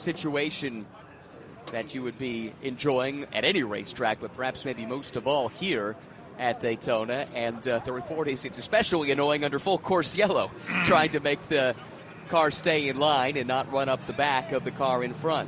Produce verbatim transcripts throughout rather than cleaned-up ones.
situation that you would be enjoying at any racetrack, but perhaps maybe most of all here at Daytona. And uh, the report is it's especially annoying under full course yellow, trying to make the car stay in line and not run up the back of the car in front.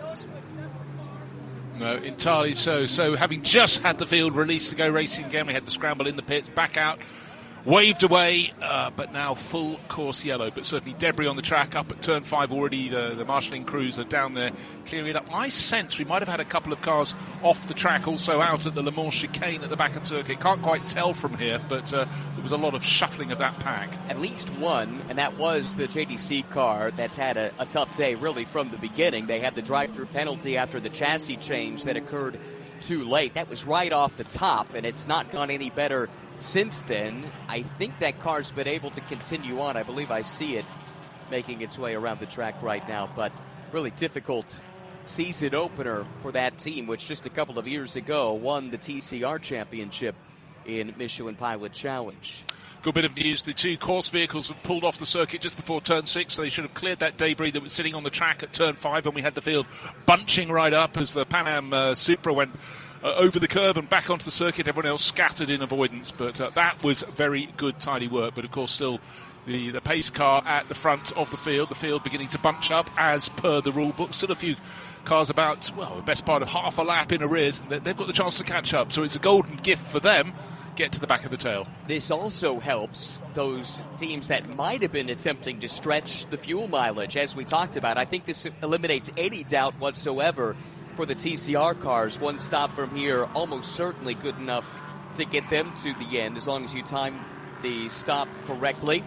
No, entirely so. So having just had the field released to go racing again, we had the scramble in the pits, back out, waved away, uh, but now full course yellow. But certainly debris on the track up at turn five already. The, the marshalling crews are down there clearing it up. I sense we might have had a couple of cars off the track also out at the Le Mans chicane at the back of the circuit. Can't quite tell from here, but uh, there was a lot of shuffling of that pack. At least one, and that was the J D C car that's had a, a tough day really from the beginning. They had the drive-through penalty after the chassis change that occurred too late. That was right off the top, and it's not gone any better since then. I think that car's been able to continue on. I believe I see it making its way around the track right now, but really difficult season opener for that team, which just a couple of years ago won the T C R championship in Michelin Pilot Challenge. Good bit of news. The two course vehicles have pulled off the circuit just before turn six, so they should have cleared that debris that was sitting on the track at turn five, and we had the field bunching right up as the Pan Am uh, Supra went Uh, over the curb and back onto the circuit. Everyone else scattered in avoidance, but uh, that was very good, tidy work. But of course, still the, the pace car at the front of the field, the field beginning to bunch up as per the rule book. Still a few cars about, well, the best part of half a lap in arrears, and they've got the chance to catch up. So it's a golden gift for them. Get to the back of the tail. This also helps those teams that might have been attempting to stretch the fuel mileage, as we talked about. I think this eliminates any doubt whatsoever for the T C R cars. One stop from here, almost certainly good enough to get them to the end, as long as you time the stop correctly.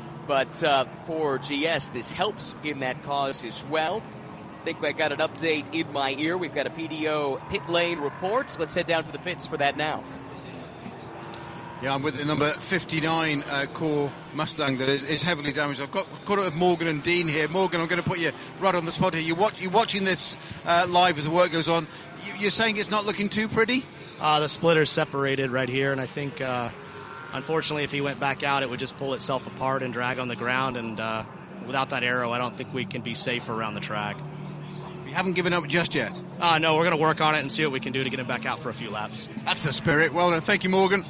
But uh, for G S, this helps in that cause as well. I think I got an update in my ear. We've got a P D O pit lane report. Let's head down to the pits for that now. Yeah, I'm with the number fifty-nine uh, core Mustang that is, is heavily damaged. I've got caught up with Morgan and Dean here. Morgan, I'm going to put you right on the spot here. You watch, you're watching this uh, live as the work goes on. You, you're saying it's not looking too pretty? Uh, the splitter's separated right here, and I think, uh, unfortunately, if he went back out, it would just pull itself apart and drag on the ground. And uh, without that arrow, I don't think we can be safe around the track. You haven't given up just yet? Uh, no, we're going to work on it and see what we can do to get him back out for a few laps. That's the spirit. Well done. Thank you, Morgan.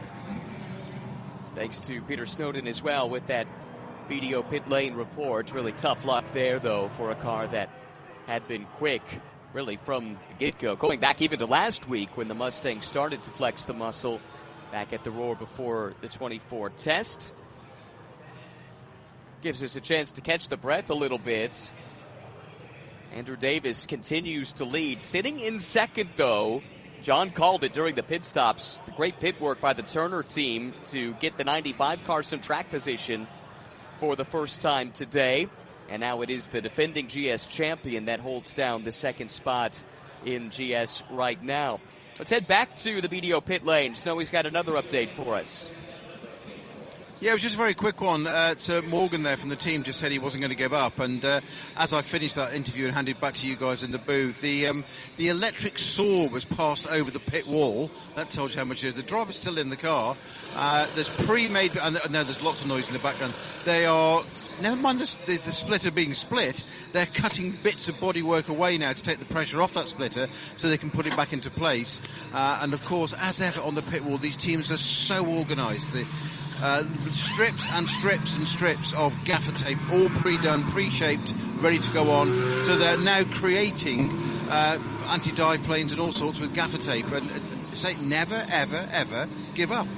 Thanks to Peter Snowden as well with that B D O pit lane report. Really tough luck there, though, for a car that had been quick, really, from the get-go. Going back even to last week when the Mustang started to flex the muscle back at the Roar before the twenty-four test. Gives us a chance to catch the breath a little bit. Andrew Davis continues to lead. Sitting in second, though, John called it during the pit stops. The great pit work by the Turner team to get the ninety-five car some track position for the first time today. And now it is the defending G S champion that holds down the second spot in G S right now. Let's head back to the B D O pit lane. Snowy's got another update for us. Yeah, it was just a very quick one. Uh, so Morgan there from the team just said he wasn't going to give up. And uh, as I finished that interview and handed back to you guys in the booth, the um, the electric saw was passed over the pit wall. That tells you how much it is. The driver's still in the car. Uh, there's pre-made, and no, there's lots of noise in the background. They are, never mind the, the, the splitter being split, they're cutting bits of bodywork away now to take the pressure off that splitter so they can put it back into place. Uh, and of course, as ever on the pit wall, these teams are so organised. The Uh, strips and strips and strips of gaffer tape, all pre-done, pre-shaped, ready to go on. So they're now creating uh, anti-dive planes and all sorts with gaffer tape. And uh, say never, ever, ever give up.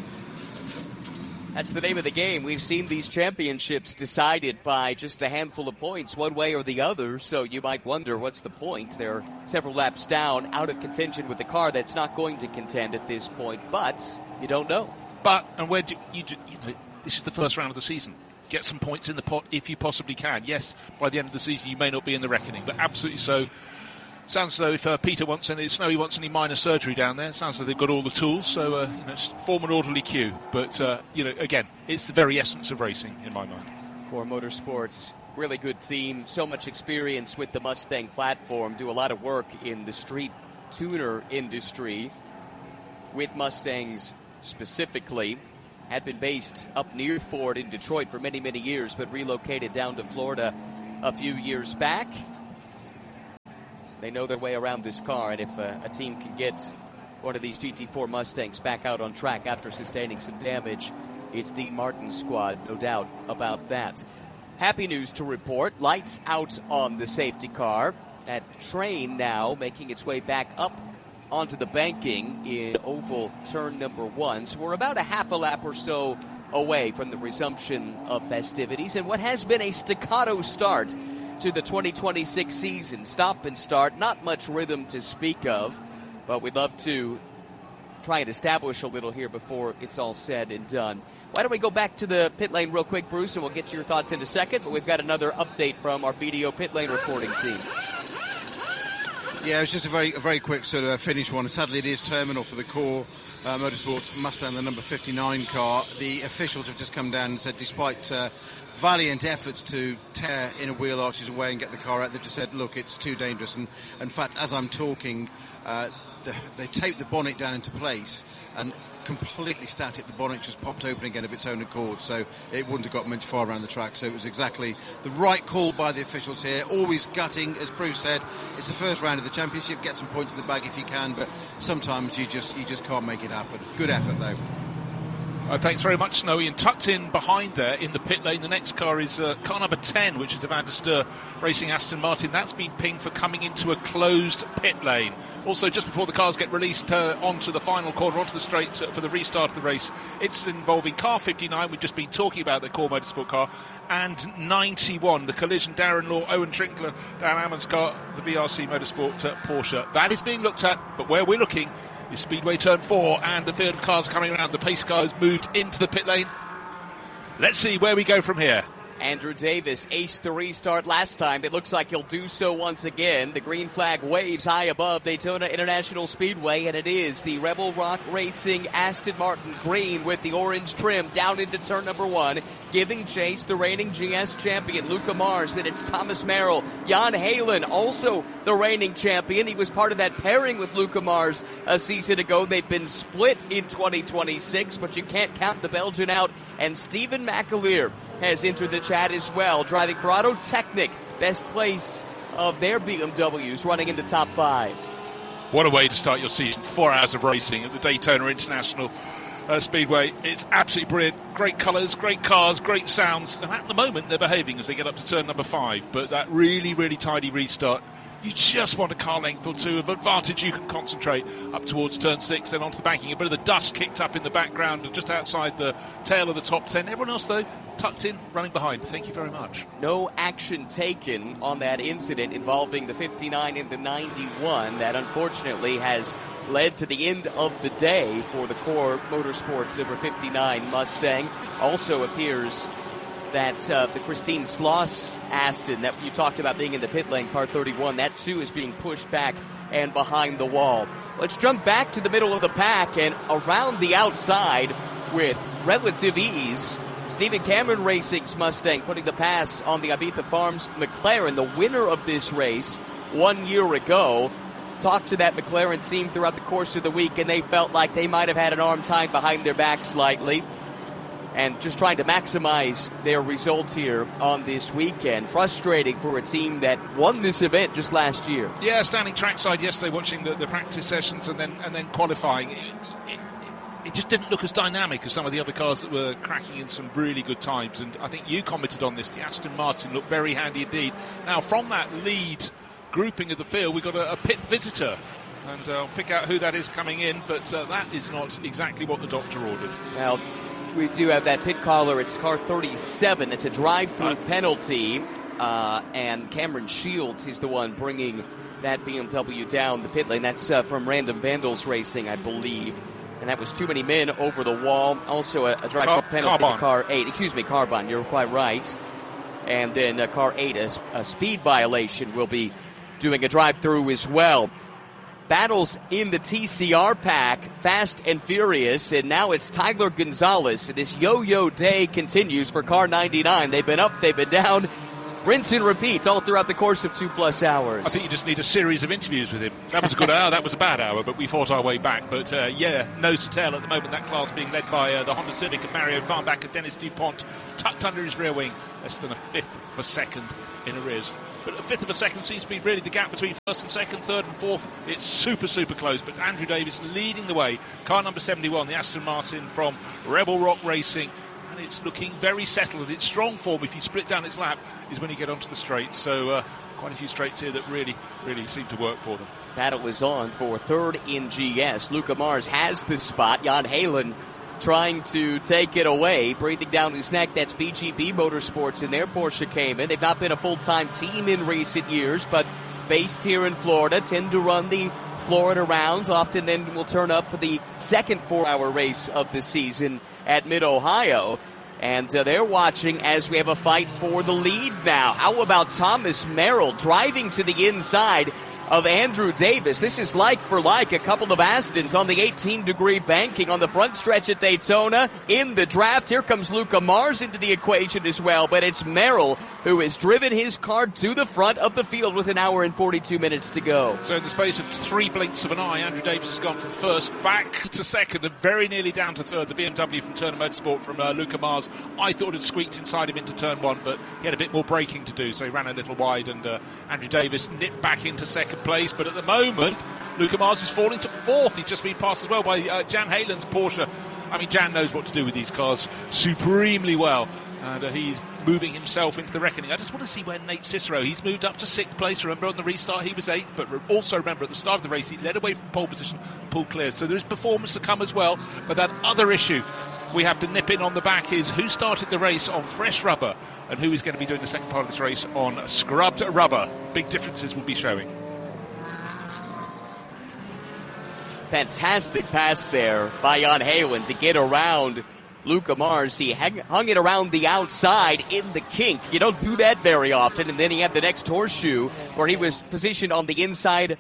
That's the name of the game. We've seen these championships decided by just a handful of points, one way or the other. So you might wonder, what's the point? They're several laps down, out of contention with a car that's not going to contend at this point. But you don't know. But, and where do you, do, you know, this is the first round of the season. Get some points in the pot if you possibly can. Yes, by the end of the season you may not be in the reckoning, but absolutely so. Sounds as though if uh, Peter wants any, Snowy wants any minor surgery down there, it sounds like they've got all the tools, so uh, you know, form an orderly queue. But, uh, you know, again, it's the very essence of racing, in my mind. Core Motorsports, really good team, so much experience with the Mustang platform, do a lot of work in the street tuner industry with Mustangs specifically. Had been based up near Ford in Detroit for many, many years, but relocated down to Florida a few years back. They know their way around this car, and if uh, a team can get one of these G T four Mustangs back out on track after sustaining some damage, it's Dean Martin's squad, no doubt about that. Happy news to report. Lights out on the safety car. That train now making its way back up onto the banking in oval turn number one. So we're about a half a lap or so away from the resumption of festivities. And what has been a staccato start to the twenty twenty-six season. Stop and start. Not much rhythm to speak of. But we'd love to try and establish a little here before it's all said and done. Why don't we go back to the pit lane real quick, Bruce, and we'll get to your thoughts in a second. But we've got another update from our B D O pit lane reporting team. Yeah, it was just a very a very quick sort of finish one. Sadly, it is terminal for the core uh, Motorsports Mustang, the number fifty-nine car. The officials have just come down and said, despite uh, valiant efforts to tear inner wheel arches away and get the car out, they've just said, look, it's too dangerous. And in fact, as I'm talking, uh, the, they taped the bonnet down into place and completely static. The bonnet just popped open again of its own accord, so it wouldn't have got much far around the track. So it was exactly the right call by the officials here. Always gutting, as Bruce said. It's the first round of the championship. Get some points in the bag if you can, but sometimes you just you just can't make it happen. Good effort though. Uh, thanks very much, Snowy. And tucked in behind there in the pit lane, the next car is uh, car number ten, which is a Van der Steur Racing Aston Martin. That's been pinged for coming into a closed pit lane. Also, just before the cars get released uh, onto the final corner, onto the straight uh, for the restart of the race, it's involving car fifty-nine, we've just been talking about the core motorsport car, and ninety-one, the collision, Darren Law, Owen Trinkler, Dan Ammon's car, the V R C Motorsport uh, Porsche. That is being looked at, but where we're looking is Speedway turn four, and the field of cars coming around. The pace car has moved into the pit lane. Let's see where we go from here. Andrew Davis aced the restart last time. It looks like he'll do so once again. The green flag waves high above Daytona International Speedway, and it is the Rebel Rock Racing Aston Martin green with the orange trim down into turn number one, giving chase the reigning G S champion Luca Mars. Then it's Thomas Merrill, Jan Halen, also the reigning champion. He was part of that pairing with Luca Mars a season ago. They've been split in twenty twenty-six, but you can't count the Belgian out. And Stephen McAleer has entered the chat as well, driving for Auto Technic, best placed of their B M Ws, running in the top five. What a way to start your season. Four hours of racing at the Daytona International uh, Speedway. It's absolutely brilliant. Great colours, great cars, great sounds. And at the moment, they're behaving as they get up to turn number five. But that really, really tidy restart, you just want a car length or two of advantage. You can concentrate up towards turn six, then onto the banking. A bit of the dust kicked up in the background and just outside the tail of the top ten. Everyone else, though, tucked in, running behind. Thank you very much. No action taken on that incident involving the fifty-nine and the ninety-one. That unfortunately has led to the end of the day for the core Motorsports number fifty-nine Mustang. Also appears that uh, the Christine Sloss Aston that you talked about being in the pit lane, car thirty-one, that too is being pushed back and behind the wall. Let's jump back to the middle of the pack and around the outside with relative ease. Stephen Cameron Racing's Mustang putting the pass on the Ibiza Farms McLaren, the winner of this race one year ago. Talked to that McLaren team throughout the course of the week, and they felt like they might have had an arm tied behind their back slightly. And just trying to maximize their results here on this weekend. Frustrating for a team that won this event just last year. Yeah, standing trackside yesterday watching the, the practice sessions and then and then qualifying. It, it, it just didn't look as dynamic as some of the other cars that were cracking in some really good times. And I think you commented on this. The Aston Martin looked very handy indeed. Now, from that lead grouping of the field, we've got a, a pit visitor. And uh, I'll pick out who that is coming in, but uh, that is not exactly what the doctor ordered. Now, we do have that pit caller. It's car thirty-seven. It's a drive-through uh, penalty. Uh, and Cameron Shields is the one bringing that B M W down the pit lane. That's uh, from Random Vandals Racing, I believe. And that was too many men over the wall. Also a, a drive-through Car- penalty Carbon. to car eight. Excuse me, Carbon. You're quite right. And then uh, car eight, a, a speed violation, will be doing a drive-through as well. Battles in the T C R pack, fast and furious, and now it's Tyler Gonzalez. This yo-yo day continues for car ninety-nine. They've been up, they've been down, rinse and repeat all throughout the course of two plus hours. I think you just need a series of interviews with him. That was a good hour, that was a bad hour, but we fought our way back. But uh, yeah, nose to tail at the moment, that class being led by uh, the Honda Civic of Mario Farnback and Dennis DuPont, tucked under his rear wing, less than a fifth of a second in arrears. but a fifth of a second seems to be really the gap between first and second, third and fourth. It's super, super close, but Andrew Davis leading the way. Car number seventy-one, the Aston Martin from Rebel Rock Racing. And it's looking very settled. Its strong form, if you split down its lap, is when you get onto the straight. So uh, quite a few straights here that really, really seem to work for them. Battle is on for third in G S. Luca Mars has the spot. Jan Halen trying to take it away. Breathing down his neck, that's B G B Motorsports in their Porsche Cayman. They've not been a full-time team in recent years, but based here in Florida, tend to run the Florida rounds. Often then will turn up for the second four-hour race of the season at Mid-Ohio. And uh, they're watching as we have a fight for the lead now. How about Thomas Merrill driving to the inside of Andrew Davis? This is like for like, a couple of Astons on the eighteen degree banking on the front stretch at Daytona. In the draft, here comes Luca Mars into the equation as well, but it's Merrill who has driven his car to the front of the field with an hour and forty-two minutes to go. So in the space of three blinks of an eye, Andrew Davis has gone from first back to second and very nearly down to third. The B M W from Turner Motorsport from uh, Luca Mars, I thought had squeaked inside him into turn one, but he had a bit more braking to do, so he ran a little wide, and uh, Andrew Davis nipped back into second place. But at the moment, Luca Mars is falling to fourth. He's just been passed as well by uh, Jan Halen's Porsche. I mean, Jan knows what to do with these cars supremely well, and uh, he's moving himself into the reckoning. I just want to see where Nate Cicero, he's moved up to sixth place. Remember, on the restart he was eighth, but also remember at the start of the race he led away from pole position, pulled clear. So there is performance to come as well. But that other issue we have to nip in on the back is who started the race on fresh rubber and who is going to be doing the second part of this race on scrubbed rubber. Big differences will be showing. Fantastic pass there by Jan Halen to get around Luca Mars. He hung, hung it around the outside in the kink. You don't do that very often. And then he had the next horseshoe where he was positioned on the inside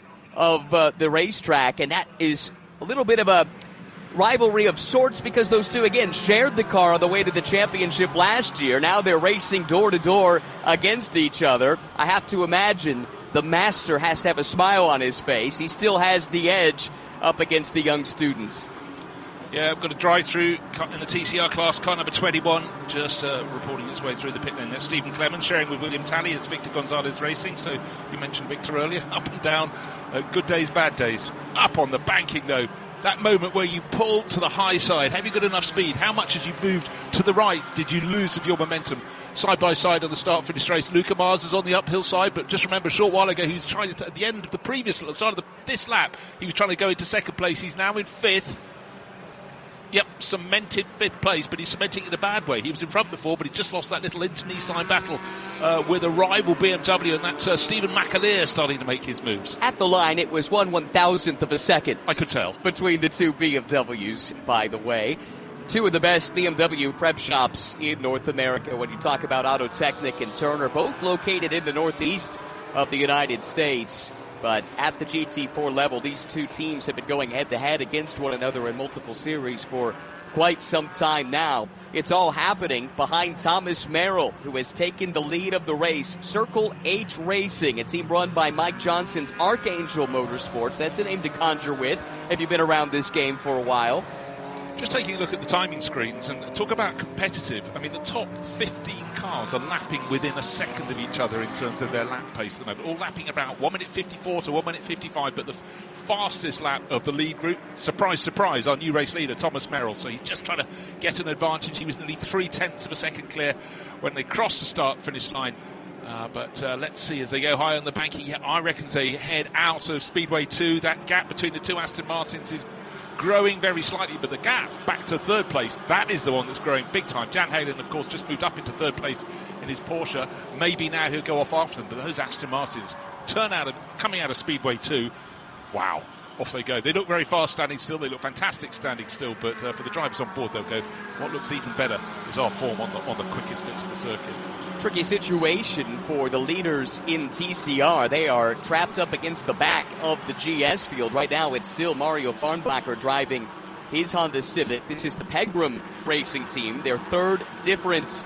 of uh, the racetrack. And that is a little bit of a rivalry of sorts because those two, again, shared the car on the way to the championship last year. Now they're racing door to door against each other. I have to imagine the master has to have a smile on his face. He still has the edge up against the young students. Yeah, we've got a drive-through in the T C R class, car number twenty-one, just uh, reporting its way through the pit lane. That's Stephen Clemens sharing with William Talley. It's Victor Gonzalez Racing. So you mentioned Victor earlier, up and down, uh, good days, bad days. Up on the banking, though. That moment where you pull to the high side. Have you got enough speed? How much as you moved to the right did you lose of your momentum? Side by side on the start-finish race. Luca Mars is on the uphill side, but just remember a short while ago he was trying to, at the end of the previous, at the start of the, this lap, he was trying to go into second place. He's now in fifth. Yep, cemented fifth place, but he's cementing it in a bad way. He was in front before, but he just lost that little internecine battle uh, with a rival B M W, and that's uh, Stephen McAleer starting to make his moves. At the line, it was one one-thousandth of a second. I could tell. Between the two B M Ws, by the way. Two of the best B M W prep shops in North America when you talk about Autotechnic and Turner, both located in the northeast of the United States. But at the G T four level, these two teams have been going head-to-head against one another in multiple series for quite some time now. It's all happening behind Thomas Merrill, who has taken the lead of the race. Circle H Racing, a team run by Mike Johnson's Archangel Motorsports. That's a name to conjure with if you've been around this game for a while. Just taking a look at the timing screens and talk about competitive. I mean, the top fifteen cars are lapping within a second of each other in terms of their lap pace at the moment. All lapping about one minute fifty-four to one minute fifty-five, but the f- fastest lap of the lead group, surprise, surprise, our new race leader, Thomas Merrill. So he's just trying to get an advantage. He was nearly three-tenths of a second clear when they crossed the start-finish line. Uh, but uh, let's see as they go high on the banking. I reckon they head out of Speedway two. That gap between the two Aston Martins is growing very slightly, but the gap back to third place, that is the one that's growing big time. Jan Halen, of course, just moved up into third place in his Porsche. Maybe now he'll go off after them, but those Aston Martins turn out of, coming out of Speedway two, wow, off they go. They look very fast standing still, they look fantastic standing still, but uh, for the drivers on board, they'll go, what looks even better is our form on the, on the quickest bits of the circuit. Tricky situation for the leaders in T C R. They are trapped up against the back of the G S field. Right now it's still Mario Farnbacher driving his Honda Civic. This is the Pegram Racing Team, their third different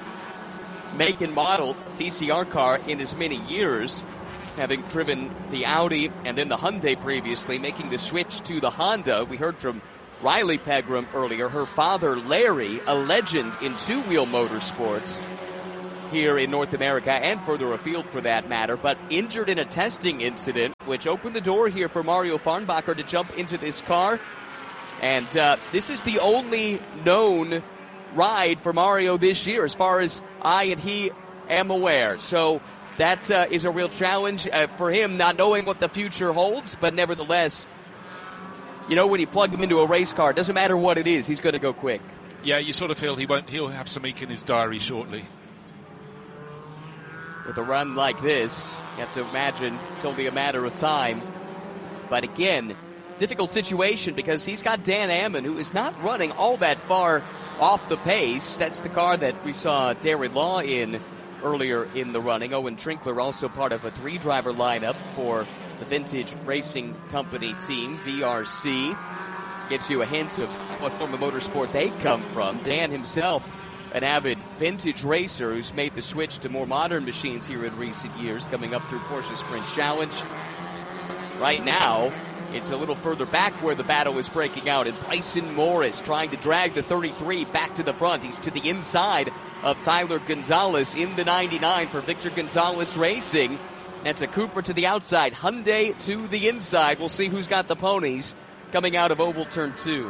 make and model T C R car in as many years, having driven the Audi and then the Hyundai previously, making the switch to the Honda. We heard from Riley Pegram earlier. Her father, Larry, a legend in two-wheel motorsports, here in North America and further afield for that matter, but injured in a testing incident, which opened the door here for Mario Farnbacher to jump into this car. And uh, this is the only known ride for Mario this year, as far as I and he am aware. So that uh, is a real challenge uh, for him, not knowing what the future holds, but nevertheless, you know, when you plug him into a race car, it doesn't matter what it is, he's going to go quick. Yeah, you sort of feel he won't. He'll have some ink in his diary shortly. With a run like this, you have to imagine it's only a matter of time. But again, difficult situation because he's got Dan Ammann, who is not running all that far off the pace. That's the car that we saw Darren Law in earlier in the running. Owen Trinkler also part of a three-driver lineup for the Vintage Racing Company team, V R C. Gives you a hint of what form of motorsport they come from. Dan himself, an avid vintage racer who's made the switch to more modern machines here in recent years, coming up through Porsche Sprint Challenge. Right now, it's a little further back where the battle is breaking out, and Bryson Morris trying to drag the thirty-three back to the front. He's to the inside of Tyler Gonzalez in the ninety-nine for Victor Gonzalez Racing. That's a Cooper to the outside, Hyundai to the inside. We'll see who's got the ponies coming out of Oval Turn two.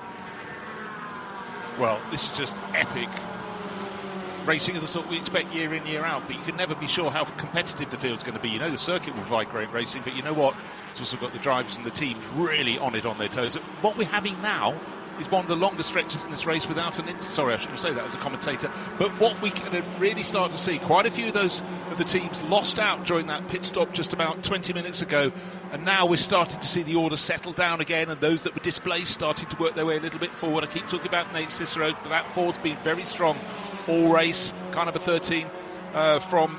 Well, this is just epic racing of the sort we expect year in, year out, but you can never be sure how competitive the field's going to be. You know the circuit will provide great racing, but you know what? It's also got the drivers and the teams really on it on their toes. What we're having now is one of the longest stretches in this race without an... In- Sorry, I shouldn't say that as a commentator. But what we can really start to see, quite a few of those of the teams lost out during that pit stop just about twenty minutes ago, and now we're starting to see the order settle down again, and those that were displaced starting to work their way a little bit forward. I keep talking about Nate Cicero, but that Ford's been very strong all race. Car number thirteen uh, from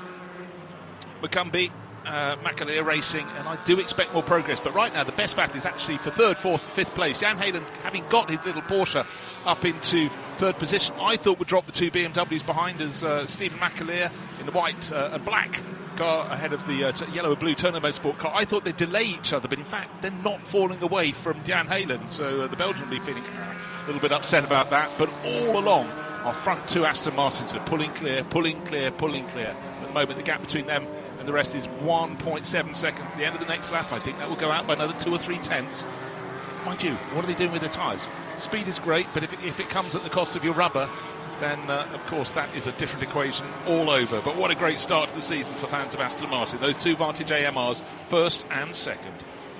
McCumbee. Uh, McAleer Racing, and I do expect more progress, but right now the best battle is actually for third, fourth, fifth place. Jan Heylen, having got his little Porsche up into third position, I thought would drop the two B M Ws behind as uh, Stephen McAleer in the white uh, and black car ahead of the uh, t- yellow and blue Turner Motorsport car. I thought they'd delay each other, but in fact they're not falling away from Jan Heylen, so uh, the Belgian will be feeling a little bit upset about that. But all along our front two Aston Martins are pulling clear, pulling clear, pulling clear. At the moment the gap between them and the rest is one point seven seconds. At the end of the next lap, I think that will go out by another two or three tenths. Mind you, what are they doing with their tyres? Speed is great, but if it, if it comes at the cost of your rubber, then uh, of course that is a different equation all over. But what a great start to the season for fans of Aston Martin. Those two Vantage A M Rs, first and second.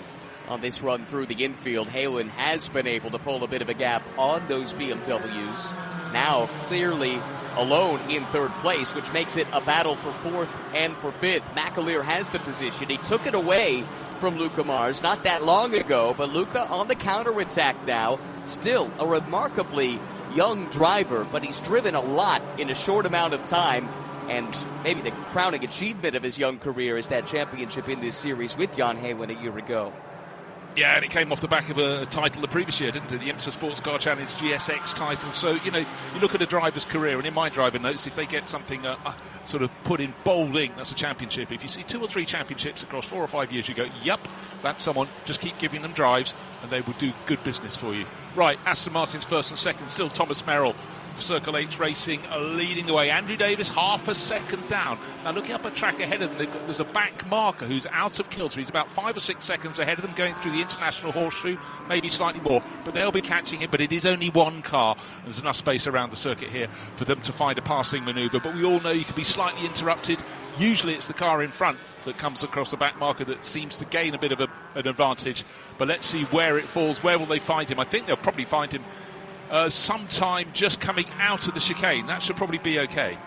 On this run through the infield, Heylen has been able to pull a bit of a gap on those B M Ws. Now clearly alone in third place, which makes it a battle for fourth and for fifth. McAleer has the position. He took it away from Luca Mars not that long ago, but Luca on the counterattack now. Still a remarkably young driver, but he's driven a lot in a short amount of time. And maybe the crowning achievement of his young career is that championship in this series with Jan Heylen a year ago. Yeah, and it came off the back of a title the previous year, didn't it? The IMSA Sports Car Challenge G S X title. So, you know, you look at a driver's career, and in my driver notes, if they get something uh, uh, sort of put in bold ink, that's a championship. If you see two or three championships across four or five years, you go, yup, that's someone. Just keep giving them drives, and they will do good business for you. Right, Aston Martin's first and second, still Thomas Merrill for Circle H Racing uh, leading the way. Andrew Davis half a second down. Now looking up a track ahead of them, they've got, there's a back marker who's out of kilter. He's about five or six seconds ahead of them going through the International Horseshoe, maybe slightly more, but they'll be catching him. But it is only one car. There's enough space around the circuit here for them to find a passing manoeuvre, but we all know you can be slightly interrupted. Usually it's the car in front that comes across the back marker that seems to gain a bit of a, an advantage, but let's see where it falls. Where will they find him? I think they'll probably find him Uh, sometime just coming out of the chicane. That should probably be okay.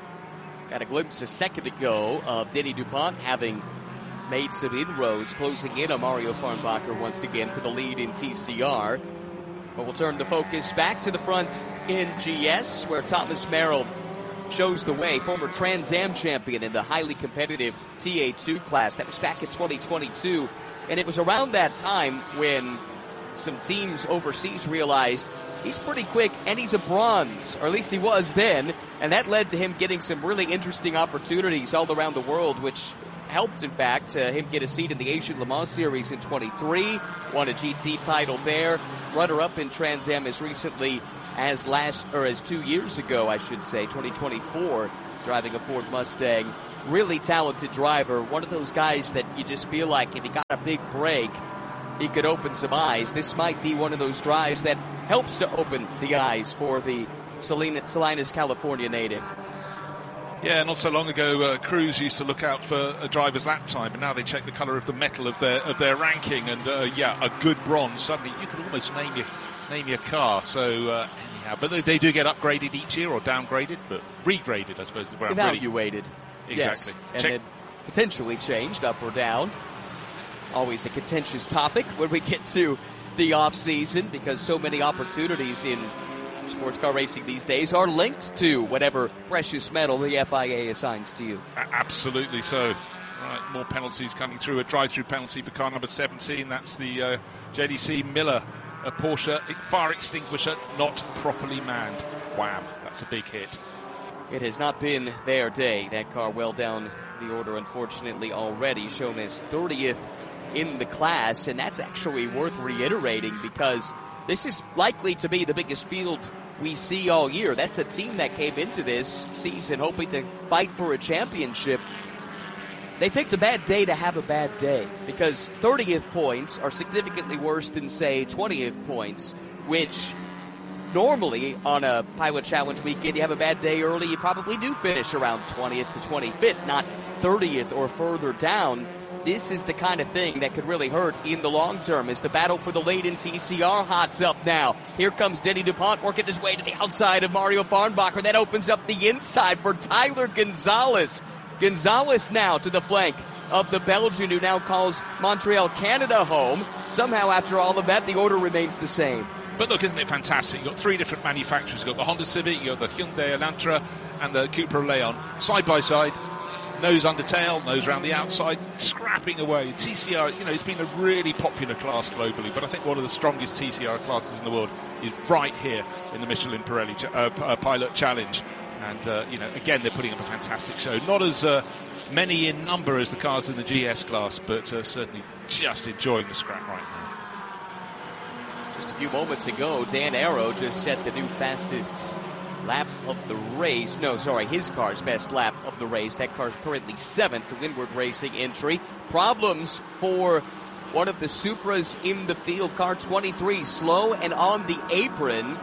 Got a glimpse a second ago of Denny DuPont having made some inroads, closing in on Mario Farnbacher once again for the lead in T C R. But we'll turn the focus back to the front in G S, where Thomas Merrill shows the way, former Trans Am champion in the highly competitive T A two class. That was back in twenty twenty-two, and it was around that time when some teams overseas realized he's pretty quick, and he's a bronze, or at least he was then, and that led to him getting some really interesting opportunities all around the world, which helped, in fact, uh, him get a seat in the Asian Le Mans Series in twenty-three, won a G T title there, runner-up in Trans Am as recently as last, or as two years ago, I should say, twenty twenty-four. driving a Ford Mustang. Really talented driver. One of those guys that you just feel like if he got a big break, he could open some eyes. This might be one of those drives that helps to open the eyes for the Salinas, Salinas California native. Yeah, not so long ago, uh, Cruz used to look out for a driver's lap time, and now they check the colour of the metal of their of their ranking. And uh, yeah, a good bronze. Suddenly, you could almost name your name your car. So uh, anyhow, but they, they do get upgraded each year or downgraded, but regraded, I suppose. Is where I'm really- Evaluated. Exactly. Yes. And Check- then potentially changed up or down. Always a contentious topic when we get to the off season, because so many opportunities in sports car racing these days are linked to whatever precious metal the F I A assigns to you. A- absolutely so. Right, more penalties coming through. A drive-through penalty for car number seventeen. That's the uh, J D C Miller, a Porsche fire extinguisher not properly manned. Wham! That's a big hit. It has not been their day. That car well down the order, unfortunately, already shown as thirtieth in the class, and that's actually worth reiterating because this is likely to be the biggest field we see all year. That's a team that came into this season hoping to fight for a championship. They picked a bad day to have a bad day because thirtieth points are significantly worse than, say, twentieth points, which normally on a Pilot Challenge weekend, you have a bad day early, you probably do finish around twentieth to twenty-fifth, not thirtieth or further down. This is the kind of thing that could really hurt in the long term as the battle for the lead in T C R hots up now. Here comes Denny DuPont working his way to the outside of Mario Farnbacher. That opens up the inside for Tyler Gonzalez. Gonzalez now to the flank of the Belgian who now calls Montreal, Canada home. Somehow after all of that, the order remains the same. But look, isn't it fantastic? You've got three different manufacturers. You've got the Honda Civic, you've got the Hyundai Elantra, and the Cupra Leon. Side by side, nose under tail, nose around the outside, scrapping away. T C R, you know, it's been a really popular class globally, but I think one of the strongest T C R classes in the world is right here in the Michelin Pirelli ch- uh, uh, Pilot Challenge. And, uh, you know, again, they're putting up a fantastic show. Not as uh, many in number as the cars in the G S class, but uh, certainly just enjoying the scrap right now. Just a few moments ago, Dan Arrow just set the new fastest lap of the race. No, sorry, his car's best lap of the race. That car's currently seventh, the Windward Racing entry. Problems for one of the Supras in the field, car twenty-three, slow and on the apron,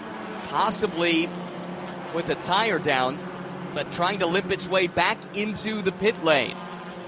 possibly with a tire down, but trying to limp its way back into the pit lane.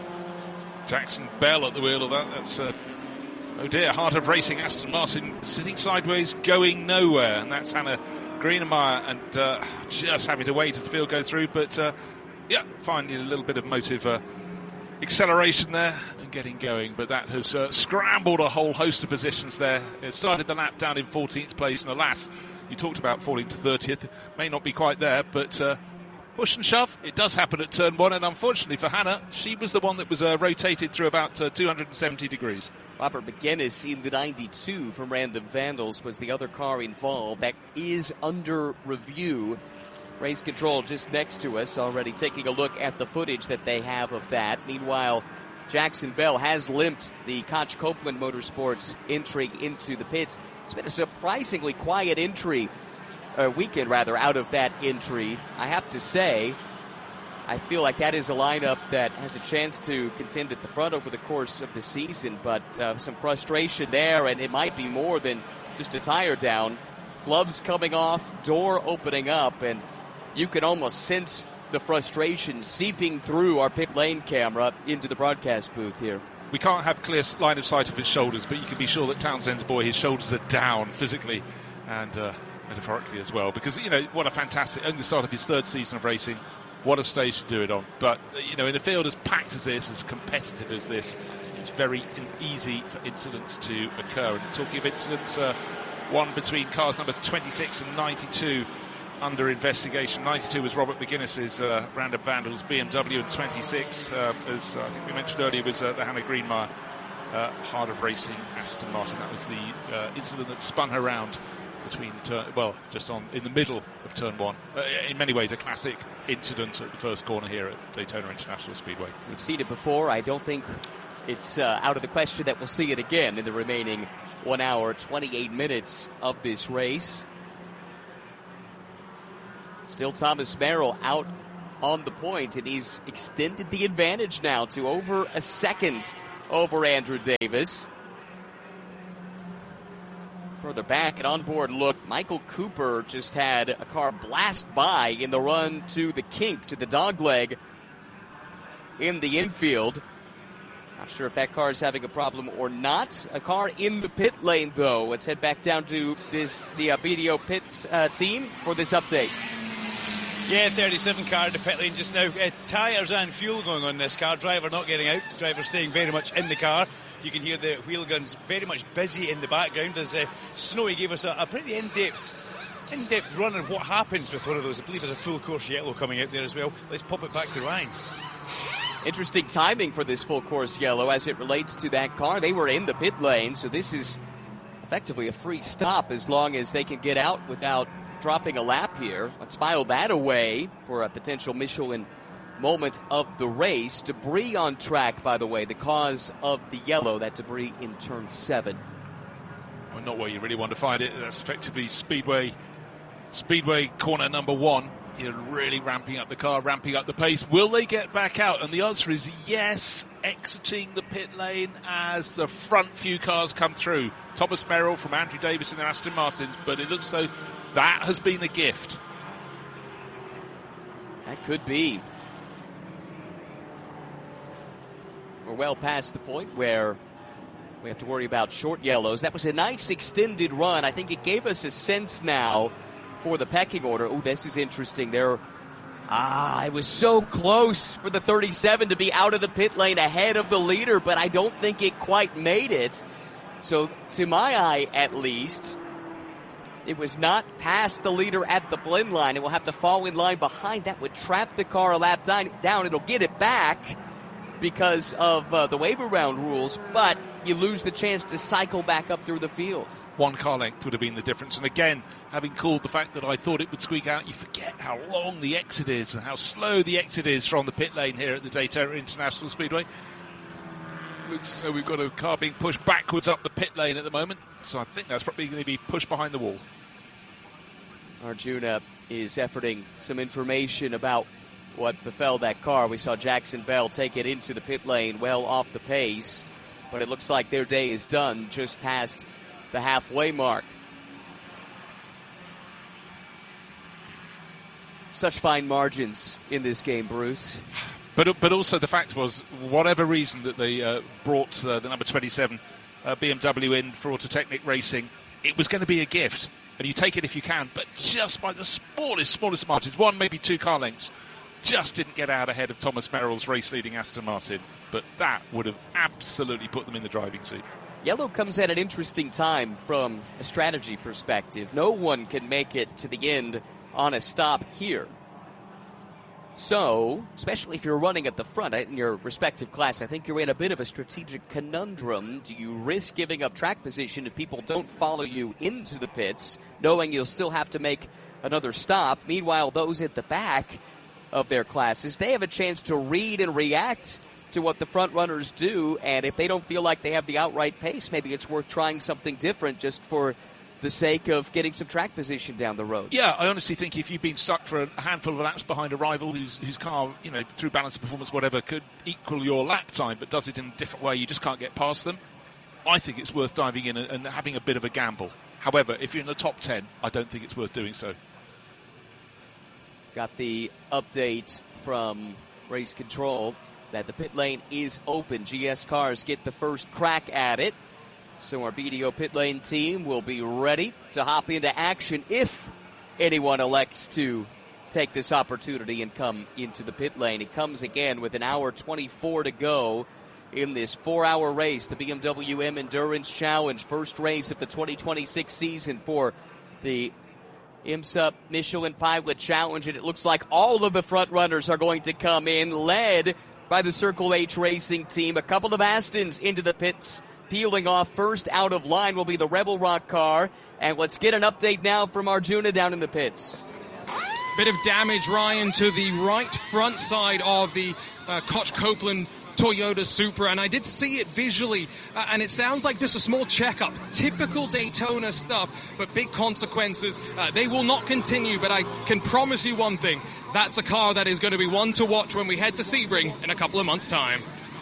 Jackson Bell at the wheel of that. That's uh, oh dear, Heart of Racing, Aston Martin sitting sideways, going nowhere, and that's Hannah Greenemeyer, and uh, just having to wait as the field go through, but uh, yeah, finding a little bit of motive uh, acceleration there and getting going, but that has uh, scrambled a whole host of positions there. It started the lap down in fourteenth place, and alas, you talked about falling to thirtieth, may not be quite there, but uh, push and shove, it does happen at turn one, and unfortunately for Hannah, she was the one that was uh, rotated through about uh, two hundred seventy degrees. Robert McGinnis in the ninety-two from Random Vandals was the other car involved. That is under review. Race control just next to us, already taking a look at the footage that they have of that. Meanwhile, Jackson Bell has limped the Koch Copeland Motorsports entry into the pits. It's been a surprisingly quiet entry, or weekend rather, out of that entry. I have to say, I feel like that is a lineup that has a chance to contend at the front over the course of the season, but uh, some frustration there, and it might be more than just a tire down. Gloves coming off, door opening up, and you can almost sense the frustration seeping through our pit lane camera into the broadcast booth here. We can't have clear line of sight of his shoulders, but you can be sure that Townsend's boy, his shoulders are down physically and uh, metaphorically as well, because, you know, what a fantastic, only the start of his third season of racing. What a stage to do it on. But, you know, in a field as packed as this, as competitive as this, it's very easy for incidents to occur. And talking of incidents, uh, one between cars number twenty-six and ninety-two under investigation. ninety-two was Robert McGuinness's uh, Random Vandals B M W, and twenty-six, uh, as uh, I think we mentioned earlier, was uh, the Hannah Greenemeyer uh, Heart of Racing Aston Martin. That was the uh, incident that spun her round between, turn, well, just on in the middle of turn one. Uh, in many ways, a classic incident at the first corner here at Daytona International Speedway. We've seen it before. I don't think it's uh, out of the question that we'll see it again in the remaining one hour, twenty-eight minutes of this race. Still Thomas Merrill out on the point, and he's extended the advantage now to over a second over Andrew Davis. Further back, an onboard look, Michael Cooper just had a car blast by in the run to the kink, to the dogleg in the infield. Not sure if that car is having a problem or not. A car in the pit lane, though. Let's head back down to this the uh, B D O Pits uh, team for this update. Yeah, thirty-seven car in the pit lane just now. Uh, tyres and fuel going on this car. Driver not getting out. Driver staying very much in the car. You can hear the wheel guns very much busy in the background as uh, Snowy gave us a, a pretty in-depth in-depth run on what happens with one of those. I believe there's a full course yellow coming out there as well. Let's pop it back to Ryan. Interesting timing for this full course yellow as it relates to that car. They were in the pit lane, so this is effectively a free stop as long as they can get out without dropping a lap here. Let's file that away for a potential Michelin moment of the race. Debris on track, by the way, the cause of the yellow, that debris in turn seven. Well, not where you really want to find it. That's effectively Speedway, Speedway corner number one. You're really ramping up the car, ramping up the pace. Will they get back out? And the answer is yes, exiting the pit lane as the front few cars come through. Thomas Merrill from Andrew Davis in their Aston Martins, but it looks though that has been a gift. That could be. We're well past the point where we have to worry about short yellows. That was a nice extended run. I think it gave us a sense now for the pecking order. Oh, this is interesting. There, ah, it was so close for the thirty-seven to be out of the pit lane ahead of the leader, but I don't think it quite made it. So, to my eye, at least, it was not past the leader at the blend line. It will have to fall in line behind. That would trap the car a lap down. It'll get it back because of uh, the waiver round rules, but you lose the chance to cycle back up through the field. One car length would have been the difference. And again, having called the fact that I thought it would squeak out, you forget how long the exit is and how slow the exit is from the pit lane here at the Daytona International Speedway. Looks as though we've got a car being pushed backwards up the pit lane at the moment. So I think that's probably going to be pushed behind the wall. Arjuna is efforting some information about what befell that car. We saw Jackson Bell take it into the pit lane well off the pace, but it looks like their day is done just past the halfway mark. Such fine margins in this game, Bruce. But but also the fact was, whatever reason that they uh, brought uh, the number twenty-seven uh, B M W in for Autotechnic Racing, it was going to be a gift. And you take it if you can, but just by the smallest, smallest margins, one, maybe two car lengths, just didn't get out ahead of Thomas Merrill's race-leading Aston Martin. But that would have absolutely put them in the driving seat. Yellow comes at an interesting time from a strategy perspective. No one can make it to the end on a stop here. So, especially if you're running at the front in your respective class, I think you're in a bit of a strategic conundrum. Do you risk giving up track position if people don't follow you into the pits, knowing you'll still have to make another stop? Meanwhile, those at the back of their classes, they have a chance to read and react to what the front runners do, and if they don't feel like they have the outright pace, maybe it's worth trying something different just for the sake of getting some track position down the road. Yeah, I honestly think if you've been stuck for a handful of laps behind a rival whose, whose car, you know, through balance of performance, whatever, could equal your lap time, but does it in a different way, you just can't get past them, I think it's worth diving in and, and having a bit of a gamble. However, if you're in the top ten, I don't think it's worth doing so. Got the update from Race Control that the pit lane is open. G S cars get the first crack at it. So our B D O pit lane team will be ready to hop into action if anyone elects to take this opportunity and come into the pit lane. It comes again with an hour twenty-four to go in this four-hour race, the B M W M Endurance Challenge, first race of the twenty twenty-six season for the IMSA Michelin Pilot Challenge, and it looks like all of the front runners are going to come in, led by the Circle H Racing team. A couple of Astons into the pits. Peeling off first out of line will be the Rebel Rock car. And let's get an update now from Arjuna down in the pits. Bit of damage, Ryan, to the right front side of the uh, Koch Copeland Toyota Supra, and I did see it visually, uh, and it sounds like just a small checkup. Typical Daytona stuff, but big consequences. Uh, they will not continue, but I can promise you one thing. that's a car that is going to be one to watch when we head to Sebring in a couple of months' time.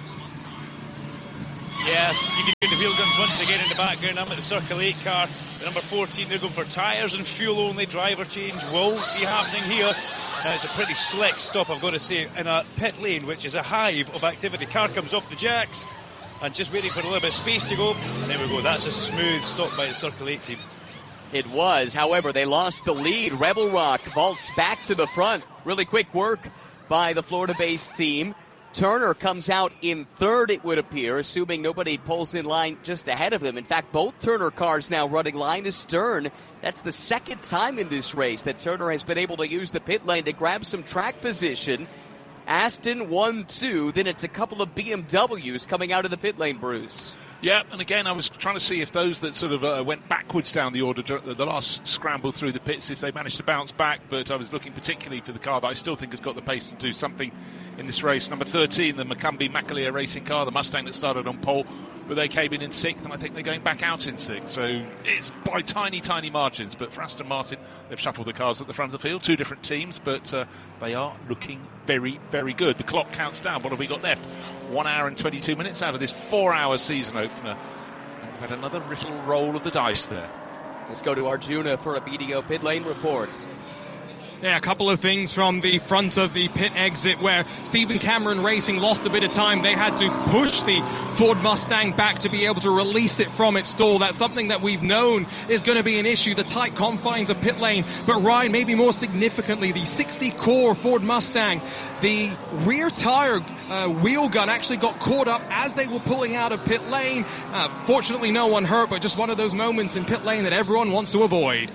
Yeah, you can hear the wheel guns once again in the background. I'm at the Circle eight car. The number fourteen, they're going for tyres and fuel only. Driver change will be happening here. Uh, it's a pretty slick stop, I've got to say, in a pit lane, which is a hive of activity. Car comes off the jacks and just waiting for a little bit of space to go. And there we go. That's a smooth stop by the Circle eight team. It was. However, they lost the lead. Rebel Rock vaults back to the front. Really quick work by the Florida-based team. Turner comes out in third, it would appear, assuming nobody pulls in line just ahead of them. In fact, both Turner cars now running line astern. That's the second time in this race that Turner has been able to use the pit lane to grab some track position. Aston one two, then it's a couple of B M Ws coming out of the pit lane, Bruce. Yeah, and again, I was trying to see if those that sort of uh, went backwards down the order, the last scramble through the pits, if they managed to bounce back, but I was looking particularly for the car that I still think has got the pace to do something in this race. Number thirteen, the Macumbi Macaleer racing car, the Mustang that started on pole, but they came in in sixth, and I think they're going back out in sixth, so it's by tiny, tiny margins. But for Aston Martin, they've shuffled the cars at the front of the field, two different teams, but uh, they are looking very, very good. The clock counts down. What have we got left? One hour and twenty-two minutes out of this four-hour season opener. And we've had another little roll of the dice there. Let's go to Arjuna for a B D O pit lane report. Yeah, a couple of things from the front of the pit exit where Stephen Cameron Racing lost a bit of time. They had to push the Ford Mustang back to be able to release it from its stall. That's something that we've known is going to be an issue, the tight confines of pit lane. But Ryan, maybe more significantly, the sixty core Ford Mustang, the rear tire uh, wheel gun actually got caught up as they were pulling out of pit lane. Uh, fortunately, no one hurt, but just one of those moments in pit lane that everyone wants to avoid.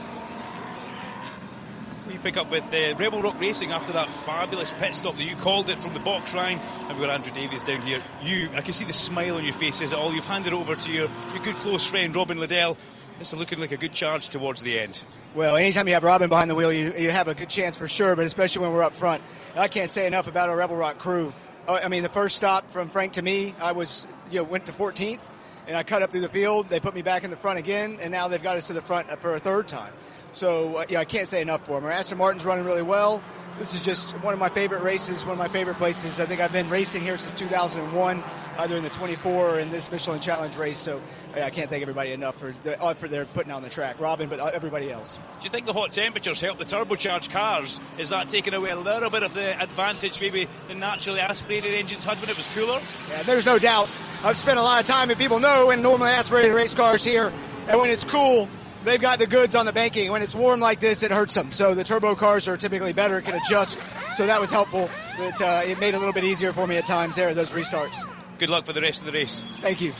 Pick up with uh, Rebel Rock Racing after that fabulous pit stop that you called it from the box, Ryan. And we've got Andrew Davies down here. You, I can see the smile on your face. Is it all? You've handed over to your, your good close friend Robin Liddell. This is looking like a good charge towards the end. Well, anytime you have Robin behind the wheel, you, you have a good chance for sure, but especially when we're up front. I can't say enough about our Rebel Rock crew. Uh, I mean, the first stop from Frank to me, I was, you know, went to fourteenth, and I cut up through the field. They put me back in the front again, and now they've got us to the front for a third time. So, uh, yeah, I can't say enough for them. Our Aston Martin's running really well. This is just one of my favorite races, one of my favorite places. I think I've been racing here since two thousand one, either in the twenty-four or in this Michelin Challenge race. So, yeah, I can't thank everybody enough for the effort they're putting on the track. Robin, but everybody else. Do you think the hot temperatures help the turbocharged cars? Is that taking away a little bit of the advantage maybe the naturally aspirated engines had when it was cooler? Yeah, there's no doubt. I've spent a lot of time, and people know, in normally aspirated race cars here, and when it's cool, they've got the goods on the banking. When it's warm like this, it hurts them. So the turbo cars are typically better, can adjust. So that was helpful. That uh, it made it a little bit easier for me at times there, those restarts. Good luck for the rest of the race. Thank you.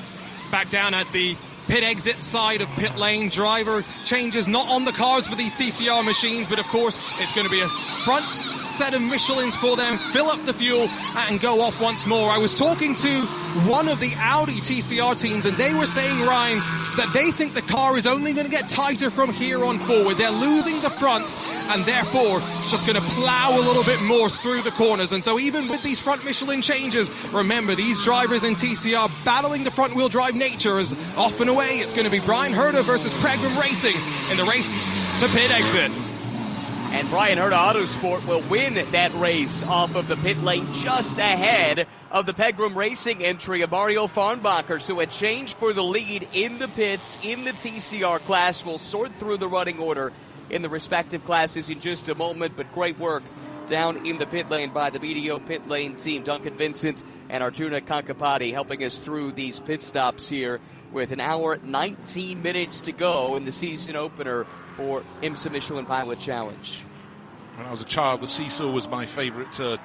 Back down at the pit exit side of pit lane. Driver changes not on the cars for these T C R machines, but of course it's going to be a front set of Michelins for them, fill up the fuel and go off once more. I was talking to one of the Audi T C R teams, and they were saying, Ryan, that they think the car is only going to get tighter from here on forward. They're losing the fronts, and therefore it's just going to plow a little bit more through the corners. And so even with these front Michelin changes, remember, these drivers in T C R battling the front wheel drive nature is off and away. It's going to be Brian Herta versus Pegram Racing in the race to pit exit. And Brian Herta Autosport will win that race off of the pit lane just ahead of the Pegram Racing entry of Mario Farnbacher. So a change for the lead in the pits in the T C R class. We'll sort through the running order in the respective classes in just a moment, but great work down in the pit lane by the B D O pit lane team. Duncan Vincent and Arjuna Kankapati helping us through these pit stops here with an hour, nineteen minutes to go in the season opener for IMSA Michelin Pilot Challenge. When I was a child, the seesaw was my favourite uh,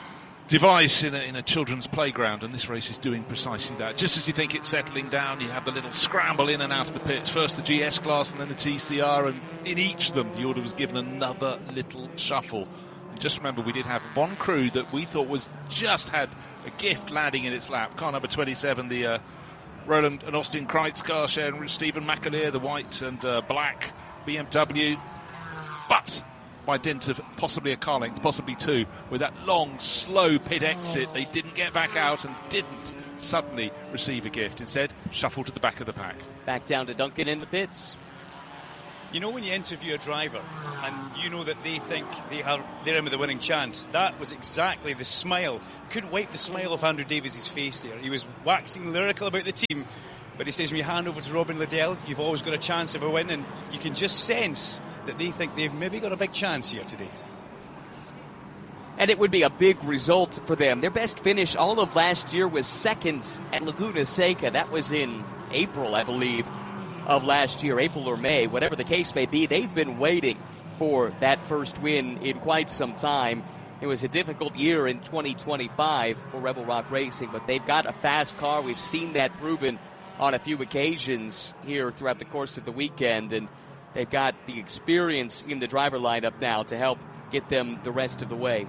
device in a, in a children's playground, and this race is doing precisely that. Just as you think it's settling down, you have the little scramble in and out of the pits. First the G S class and then the T C R, and in each of them the order was given another little shuffle. And just remember, we did have one crew that we thought was just had a gift landing in its lap. Car number twenty-seven, the uh, Roland and Austin Kreitz car, sharing with Stephen Macaleer, the white and uh, black B M W. But by dint of possibly a car length, possibly two, with that long, slow pit exit, they didn't get back out and didn't suddenly receive a gift. Instead, shuffled to the back of the pack. Back down to Duncan in the pits. You know when you interview a driver and you know that they think they are, they're in with a winning chance, that was exactly the smile. Couldn't wipe the smile off Andrew Davies' face there. He was waxing lyrical about the team, but he says when you hand over to Robin Liddell, you've always got a chance of a win, and you can just sense that they think they've maybe got a big chance here today. And it would be a big result for them. Their best finish all of last year was second at Laguna Seca. That was in April, I believe, of last year, April or May, whatever the case may be. They've been waiting for that first win in quite some time. It was a difficult year in twenty twenty-five for Rebel Rock Racing, but they've got a fast car. We've seen that proven on a few occasions here throughout the course of the weekend, and they've got the experience in the driver lineup now to help get them the rest of the way.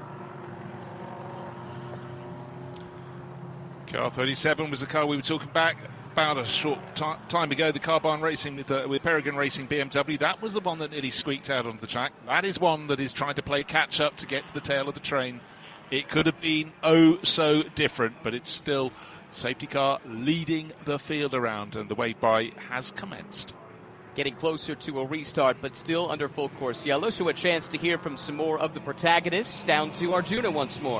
Car thirty-seven was the car we were talking about about a short t- time ago. The Car Barn Racing with, uh, with Peregrine Racing B M W. That was the one that nearly squeaked out onto the track. That is one that is trying to play catch up to get to the tail of the train. It could have been oh so different, but it's still the safety car leading the field around, and the wave by has commenced. Getting closer to a restart, but still under full course yellow, so a chance to hear from some more of the protagonists. Down to Arjuna once more.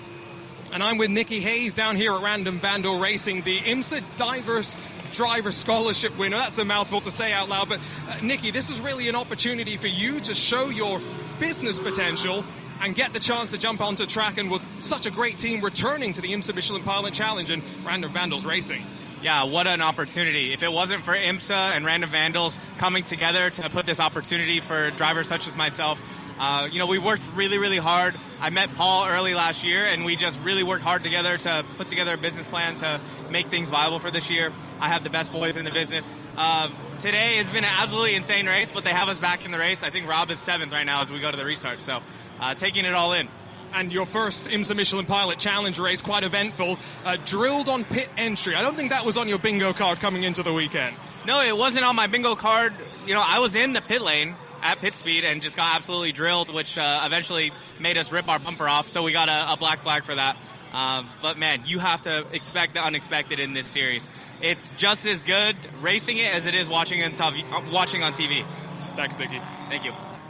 And I'm with Nicky Hayes down here at Random Vandal Racing, the IMSA Divers Driver Scholarship winner. That's a mouthful to say out loud, but uh, Nicky, this is really an opportunity for you to show your business potential and get the chance to jump onto track, and with such a great team returning to the IMSA Michelin Pilot Challenge and Random Vandals Racing. Yeah, what an opportunity. If it wasn't for IMSA and Random Vandals coming together to put this opportunity for drivers such as myself, Uh, you know, we worked really, really hard. I met Paul early last year, and we just really worked hard together to put together a business plan to make things viable for this year. I have the best boys in the business. Uh, today has been an absolutely insane race, but they have us back in the race. I think Rob is seventh right now as we go to the restart, so uh, taking it all in. And your first IMSA Michelin Pilot Challenge race, quite eventful, uh, drilled on pit entry. I don't think that was on your bingo card coming into the weekend. No, it wasn't on my bingo card. You know, I was in the pit lane at pit speed and just got absolutely drilled, which uh, eventually made us rip our bumper off, so we got a, a black flag for that. Um, but man, you have to expect the unexpected in this series. It's just as good racing it as it is watching on T V. Watching on T V. Thanks, Nicky. Thank you.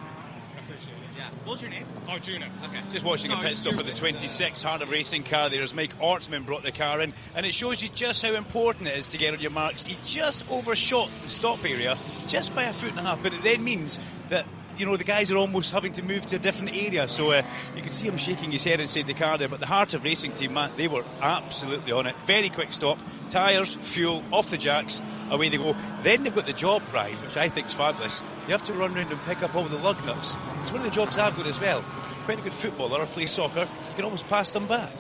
I appreciate it. Yeah. What's your name? Arjuna. Okay. Just watching a pit stop of the twenty-six Heart of Racing car there as Mike Ortman brought the car in, and it shows you just how important it is to get on your marks. He just overshot the stop area just by a foot and a half, but it then means that, you know, the guys are almost having to move to a different area, so uh, you can see him shaking his head inside the car there. But the Heart of Racing team, man, they were absolutely on it. Very quick stop, tyres, fuel, off the jacks, away they go. Then they've got the job ride, which I think is fabulous. You have to run around and pick up all the lug nuts. It's one of the jobs I've got as well. Quite a good footballer or play soccer, you can almost pass them back.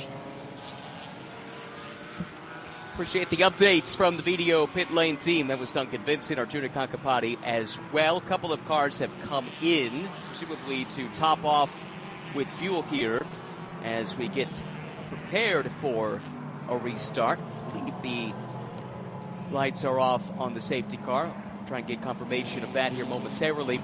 Appreciate the updates from the video pit lane team. That was Duncan Vincent, Arjuna Kankapati as well. A couple of cars have come in, presumably to top off with fuel here as we get prepared for a restart. I believe the lights are off on the safety car. I'll try and get confirmation of that here momentarily.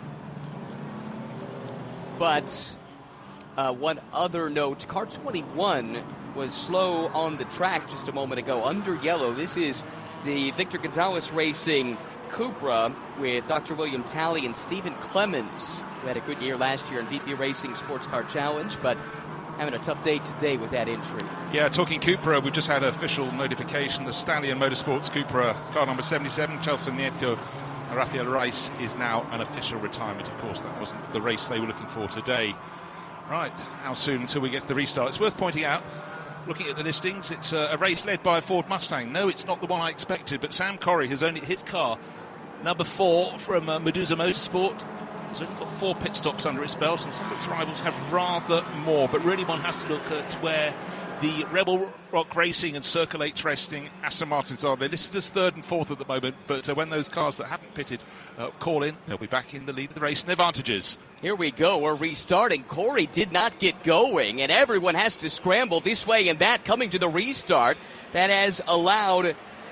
But uh, one other note, car twenty-one was slow on the track just a moment ago, under yellow. This is the Victor Gonzalez Racing Cupra with Doctor William Talley and Stephen Clemens, who had a good year last year in V P Racing Sports Car Challenge, but having a tough day today with that entry. Yeah, talking Cupra, we've just had official notification. The Stallion Motorsports Cupra, car number seventy-seven, Chelsea Nieto, Rafael Rice, is now an official retirement. Of course, that wasn't the race they were looking for today. Right, how soon until we get to the restart? It's worth pointing out, looking at the listings, it's a, a race led by a Ford Mustang. No, it's not the one I expected, but Sam Corrie has only his car, number four from uh, Medusa Motorsport. He's only got four pit stops under its belt, and some of its rivals have rather more. But really, one has to look at where the Rebel Rock Racing and Circle H Racing Aston Martins are. They're listed as third and fourth at the moment, but uh, when those cars that haven't pitted uh, call in, they'll be back in the lead of the race and advantages. Here we go. We're restarting. Corey did not get going, and everyone has to scramble this way and that coming to the restart. That has allowed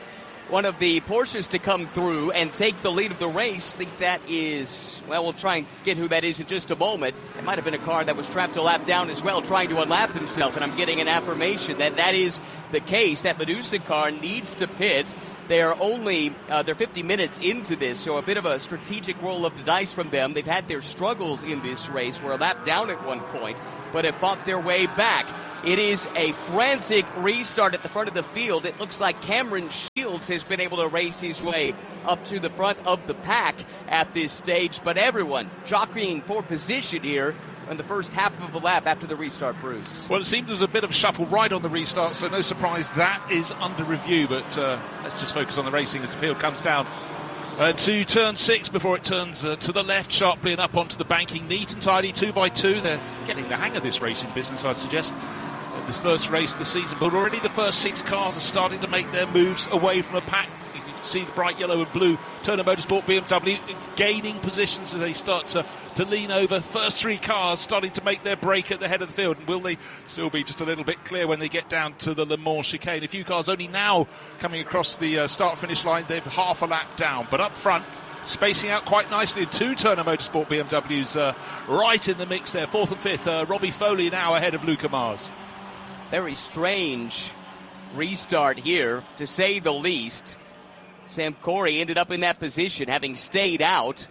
one of the Porsches to come through and take the lead of the race. I think that is, well, we'll try and get who that is in just a moment. It might have been a car that was trapped a lap down as well, trying to unlap himself, and I'm getting an affirmation that that is the case. That Medusa car needs to pit. They are only, uh, they're fifty minutes into this, so a bit of a strategic roll of the dice from them. They've had their struggles in this race. We're a lap down at one point, but have fought their way back. It is a frantic restart at the front of the field. It looks like Cameron Shields has been able to race his way up to the front of the pack at this stage, but everyone jockeying for position here in the first half of the lap after the restart, Bruce. Well, it seemed there was a bit of a shuffle right on the restart, so no surprise that is under review, but uh, let's just focus on the racing as the field comes down uh, to turn six before it turns uh, to the left sharply and up onto the banking. Neat and tidy, two by two. They're getting the hang of this racing business, I'd suggest. This first race of the season, but already the first six cars are starting to make their moves away from the pack. You can see the bright yellow and blue Turner Motorsport B M W gaining positions as they start to, to lean over. First three cars starting to make their break at the head of the field, and will they still be just a little bit clear when they get down to the Le Mans chicane? A few cars only now coming across the uh, start-finish line. They've half a lap down, but up front, spacing out quite nicely. Two Turner Motorsport B M Ws uh, right in the mix there. Fourth and fifth, uh, Robbie Foley now ahead of Luca Mars. Very strange restart here, to say the least. Sam Corey ended up in that position, having stayed out.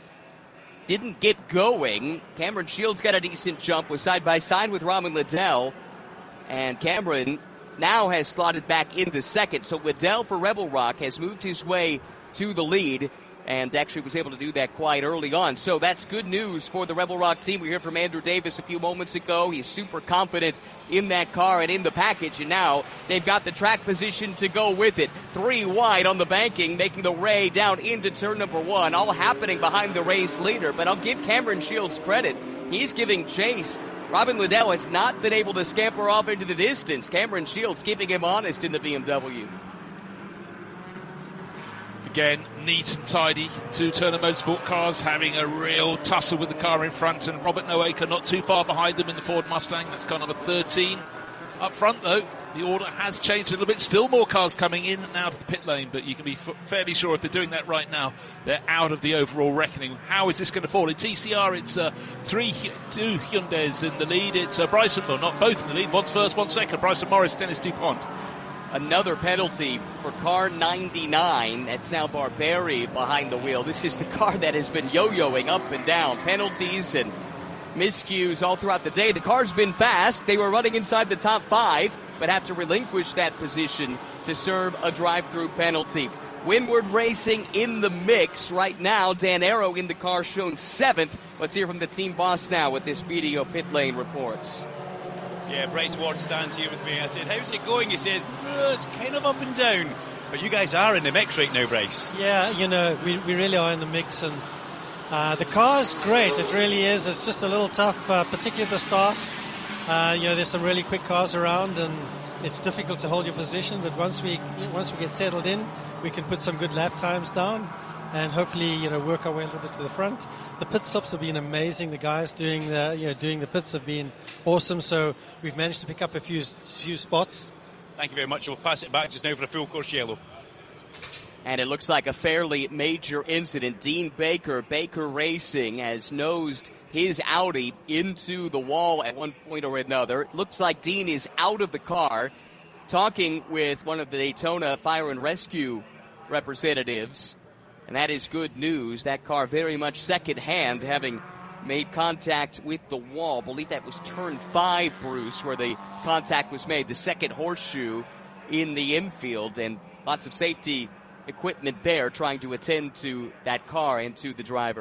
Didn't get going. Cameron Shields got a decent jump, was side-by-side with Roman Liddell. And Cameron now has slotted back into second. So Liddell for Rebel Rock has moved his way to the lead, and actually was able to do that quite early on. So that's good news for the Rebel Rock team. We heard from Andrew Davis a few moments ago. He's super confident in that car and in the package, and now they've got the track position to go with it. Three wide on the banking, making the way down into turn number one, all happening behind the race leader. But I'll give Cameron Shields credit. He's giving chase. Robin Liddell has not been able to scamper off into the distance. Cameron Shields keeping him honest in the B M W. Again, neat and tidy. Two Turner Motorsport cars having a real tussle with the car in front, and Robert Noaker not too far behind them in the Ford Mustang. That's car number thirteen. Up front, though, the order has changed a little bit. Still more cars coming in and out of the pit lane, but you can be f- fairly sure if they're doing that right now, they're out of the overall reckoning. How is this going to fall? In T C R, it's uh, three, two Hyundais in the lead. It's uh, Bryson, well, not both in the lead. One's first, one second. Bryson Morris, Dennis DuPont. Another penalty for car ninety-nine. That's now Barberi behind the wheel. This is the car that has been yo-yoing up and down. Penalties and miscues all throughout the day. The car's been fast. They were running inside the top five, but have to relinquish that position to serve a drive-through penalty. Windward Racing in the mix right now. Dan Arrow in the car shown seventh. Let's hear from the team boss now with this video pit lane reports. Yeah, Bryce Ward stands here with me. I said, how's it going? He says, oh, it's kind of up and down. But you guys are in the mix right now, Bryce. Yeah, you know, we, we really are in the mix. And uh, the car's great. It really is. It's just a little tough, uh, particularly at the start. Uh, you know, there's some really quick cars around, and it's difficult to hold your position. But once we once we get settled in, we can put some good lap times down and hopefully, you know, work our way a little bit to the front. The pit stops have been amazing. The guys doing the, you know, doing the pits have been awesome. So we've managed to pick up a few few spots. Thank you very much. We'll pass it back just now for a full course yellow. And it looks like a fairly major incident. Dean Baker, Baker Racing, has nosed his Audi into the wall at one point or another. It looks like Dean is out of the car, talking with one of the Daytona Fire and Rescue representatives. And that is good news. That car very much second-hand, having made contact with the wall. I believe that was turn five, Bruce, where the contact was made. The second horseshoe in the infield, and lots of safety equipment there trying to attend to that car and to the driver.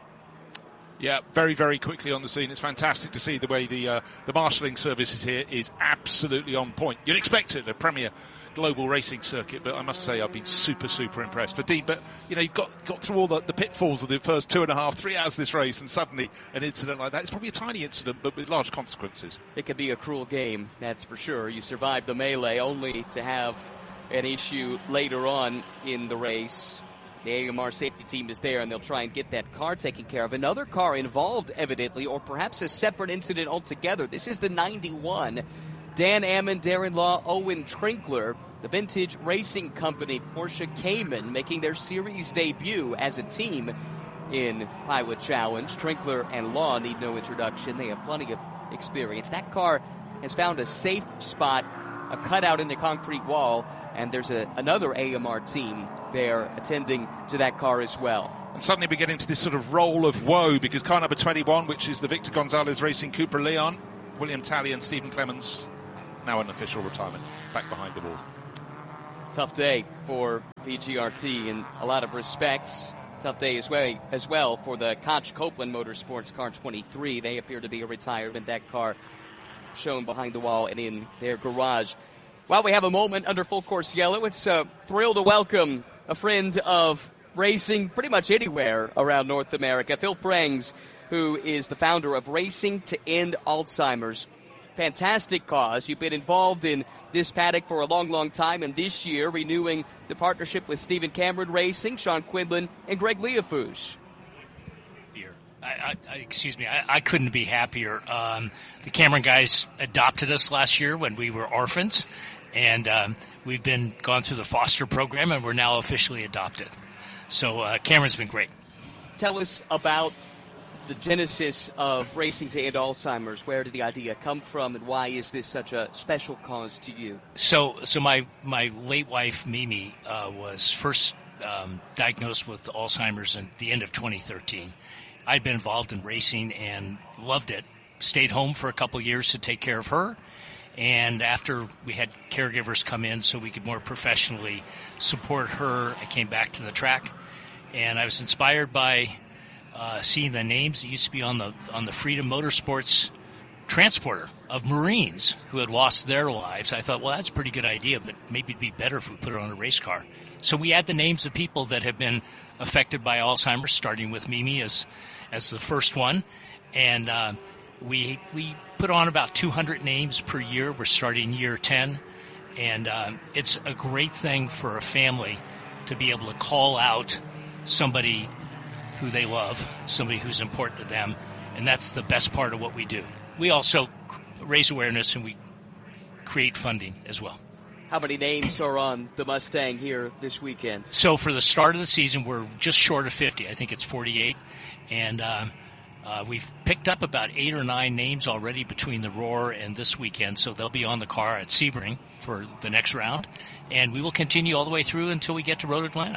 Yeah, very, very quickly on the scene. It's fantastic to see the way the uh, the marshalling services here is absolutely on point. You'd expect it, a premier global racing circuit, but I must say I've been super, super impressed. For Dean, but, you know, you've got got through all the, the pitfalls of the first two and a half, three hours of this race, and suddenly an incident like that. It's probably a tiny incident, but with large consequences. It could be a cruel game, that's for sure. You survive the melee only to have an issue later on in the race. The A M R safety team is there, and they'll try and get that car taken care of. Another car involved, evidently, or perhaps a separate incident altogether. This is the ninety-one. Dan Ammon, Darren Law, Owen Trinkler the vintage racing company Porsche Cayman making their series debut as a team in Pinewood Challenge. Trinkler and Law need no introduction. They have plenty of experience. That car has found a safe spot, a cutout in the concrete wall, and there's a, another A M R team there attending to that car as well. And suddenly we get into this sort of role of woe, because car number twenty-one, which is the Victor Gonzalez Racing Cooper Leon, William Talley and Stephen Clemens, now an official retirement, back behind the wall. Tough day for V G R T in a lot of respects. Tough day as well, as well for the Koch Copeland Motorsports car twenty-three. They appear to be a retirement. That car shown behind the wall and in their garage. While we have a moment under full course yellow, it's a thrill to welcome a friend of racing pretty much anywhere around North America, Phil Frangs, who is the founder of Racing to End Alzheimer's. Fantastic cause. You've been involved in this paddock for a long, long time, and this year renewing the partnership with Stephen Cameron Racing, Sean Quinlan, and Greg Leafouche. I, I, excuse me, I, I couldn't be happier. Um, the Cameron guys adopted us last year when we were orphans, and um, we've been gone through the foster program, and we're now officially adopted. So uh, Cameron's been great. Tell us about the genesis of Racing to End Alzheimer's. Where did the idea come from, and why is this such a special cause to you? So, so my my late wife Mimi uh, was first um, diagnosed with Alzheimer's at the end of twenty thirteen. I'd been involved in racing and loved it. Stayed home for a couple years to take care of her. And after we had caregivers come in so we could more professionally support her, I came back to the track. And I was inspired by uh, seeing the names that used to be on the on the Freedom Motorsports transporter of Marines who had lost their lives. I thought, well, that's a pretty good idea, but maybe it'd be better if we put it on a race car. So we add the names of people that have been affected by Alzheimer's, starting with Mimi as as the first one. And uh, we we put on about two hundred names per year. We're starting year ten. And uh, it's a great thing for a family to be able to call out somebody who they love, somebody who's important to them. And that's the best part of what we do. We also raise awareness and we create funding as well. How many names are on the Mustang here this weekend? So for the start of the season, we're just short of fifty. I think it's forty-eight. And uh, uh, we've picked up about eight or nine names already between the Roar and this weekend. So they'll be on the car at Sebring for the next round. And we will continue all the way through until we get to Road Atlanta.